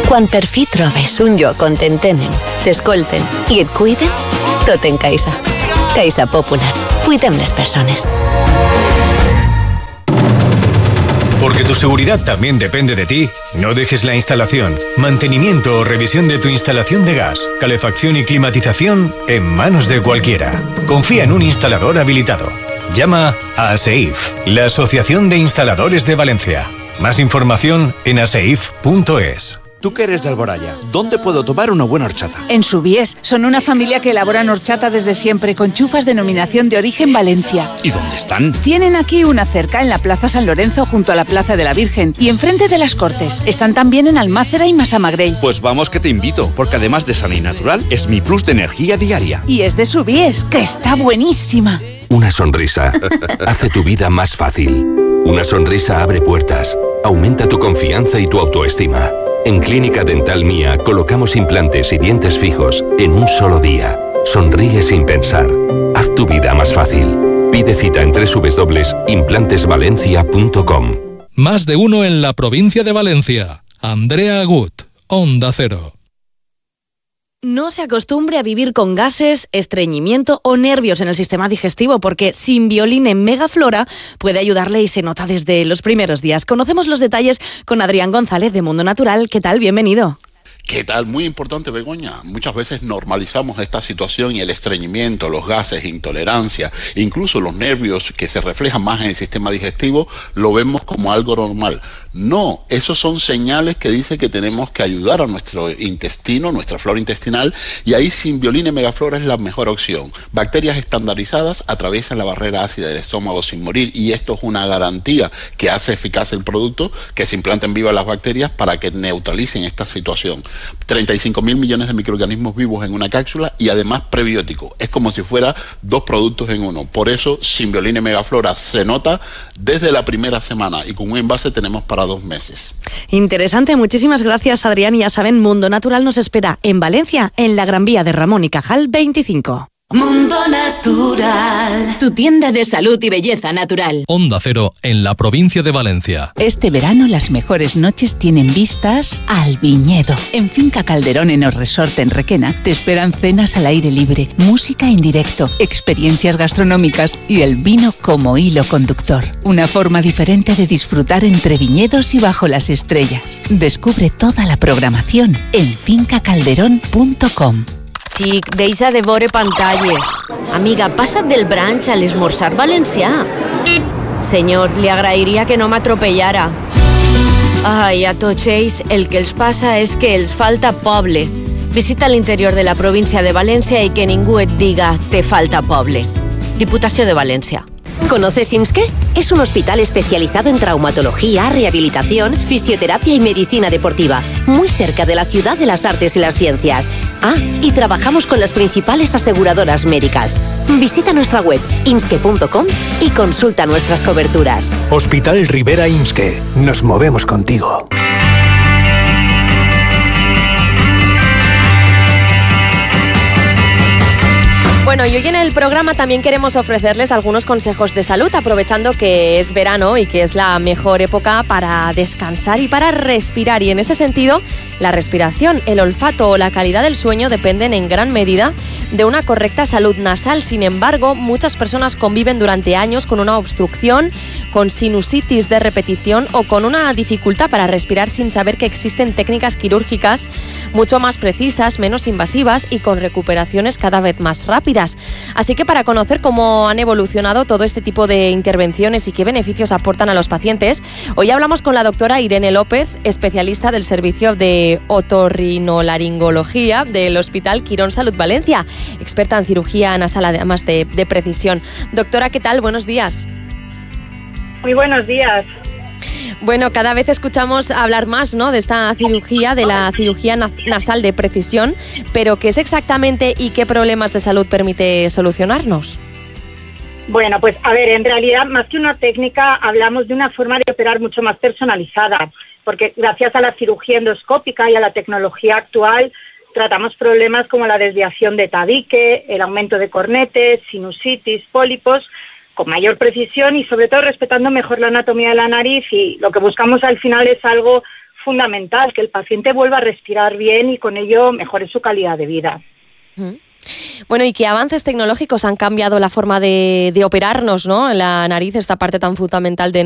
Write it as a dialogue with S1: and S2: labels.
S1: Quan per fi trobes un lloc on t'entenen, t'escolten i et cuiden, tot en Caixa. Caixa Popular. Cuidem les persones.
S2: Porque tu seguridad también depende de ti, no dejes la instalación, mantenimiento o revisión de tu instalación de gas, calefacción y climatización en manos de cualquiera. Confía en un instalador habilitado. Llama a ASEIF, la Asociación de Instaladores de Valencia. Más información en aseif.es.
S3: Tú que eres de Alboraya, ¿dónde puedo tomar una buena horchata?
S4: En Subies. Son una familia que elaboran horchata desde siempre, con chufas denominación de origen Valencia.
S3: ¿Y dónde están?
S4: Tienen aquí una cerca en la Plaza San Lorenzo, junto a la Plaza de la Virgen, y enfrente de las Cortes. Están también en Almácera y Massamagrell.
S3: Pues vamos que te invito, porque además de sana y natural, es mi plus de energía diaria.
S4: Y es de Subies, que está buenísima.
S5: Una sonrisa hace tu vida más fácil. Una sonrisa abre puertas, aumenta tu confianza y tu autoestima. En Clínica Dental Mía colocamos implantes y dientes fijos en un solo día. Sonríe sin pensar. Haz tu vida más fácil. Pide cita en www.implantesvalencia.com.
S6: Más de uno en la provincia de Valencia. Andrea Agut, Onda Cero.
S7: No se acostumbre a vivir con gases, estreñimiento o nervios en el sistema digestivo, porque Simbioline Megaflora puede ayudarle y se nota desde los primeros días. Conocemos los detalles con Adrián González de Mundo Natural. ¿Qué tal? Bienvenido.
S8: ¿Qué tal? Muy importante, Begoña. Muchas veces normalizamos esta situación y el estreñimiento, los gases, intolerancia, incluso los nervios que se reflejan más en el sistema digestivo, lo vemos como algo normal. No, esos son señales que dicen que tenemos que ayudar a nuestro intestino, nuestra flora intestinal, y ahí Simbioline Megaflora es la mejor opción. Bacterias estandarizadas atraviesan la barrera ácida del estómago sin morir, y esto es una garantía que hace eficaz el producto, que se implanten vivas las bacterias para que neutralicen esta situación. 35.000 millones de microorganismos vivos en una cápsula y además prebiótico. Es como si fuera dos productos en uno. Por eso Simbioline Megaflora se nota desde la primera semana, y con un envase tenemos para 2 meses.
S7: Interesante, muchísimas gracias, Adrián. Y ya saben, Mundo Natural nos espera en Valencia, en la Gran Vía de Ramón y Cajal 25.
S9: Mundo Natural, tu tienda de salud y belleza natural.
S6: Onda Cero en la provincia de Valencia.
S4: Este verano las mejores noches tienen vistas al viñedo. En Finca Calderón en Os Resort en Requena te esperan cenas al aire libre, música en directo, experiencias gastronómicas y el vino como hilo conductor. Una forma diferente de disfrutar entre viñedos y bajo las estrellas. Descubre toda la programación en fincacalderón.com.
S10: Xic, deixa de veure pantalles. Amiga, passa't del brunch a l'esmorzar valencià. Senyor, li agrairia que no m'atropellara. Ai, a tots ells el que els passa és que els falta poble. Visita l'interior de la província de València i que ningú et diga te falta poble. Diputació de València.
S11: ¿Conoces IMSSKE? Es un hospital especializado en traumatología, rehabilitación, fisioterapia y medicina deportiva, muy cerca de la ciudad de las artes y las ciencias. Ah, y trabajamos con las principales aseguradoras médicas. Visita nuestra web imske.com y consulta nuestras coberturas.
S12: Hospital Rivera IMSSKE. Nos movemos contigo.
S13: Bueno, y hoy en el programa también queremos ofrecerles algunos consejos de salud, aprovechando que es verano y que es la mejor época para descansar y para respirar. Y en ese sentido, la respiración, el olfato o la calidad del sueño dependen en gran medida de una correcta salud nasal. Sin embargo, muchas personas conviven durante años con una obstrucción, con sinusitis de repetición o con una dificultad para respirar sin saber que existen técnicas quirúrgicas mucho más precisas, menos invasivas y con recuperaciones cada vez más rápidas. Así que para conocer cómo han evolucionado todo este tipo de intervenciones y qué beneficios aportan a los pacientes, hoy hablamos con la doctora Irene López, especialista del servicio de otorrinolaringología del Hospital Quirón Salud Valencia, experta en cirugía nasal además de precisión. Doctora, ¿qué tal? Buenos días.
S14: Muy buenos días.
S13: Bueno, cada vez escuchamos hablar más, ¿no?, de esta cirugía, de la cirugía nasal de precisión, pero ¿qué es exactamente y qué problemas de salud permite solucionarnos?
S14: Bueno, pues a ver, en realidad más que una técnica hablamos de una forma de operar mucho más personalizada, porque gracias a la cirugía endoscópica y a la tecnología actual tratamos problemas como la desviación de tabique, el aumento de cornetes, sinusitis, pólipos, con mayor precisión y sobre todo respetando mejor la anatomía de la nariz, y lo que buscamos al final es algo fundamental, que el paciente vuelva a respirar bien y con ello mejore su calidad de vida.
S13: Bueno, y qué avances tecnológicos han cambiado la forma de operarnos, ¿no? En la nariz, esta parte tan fundamental de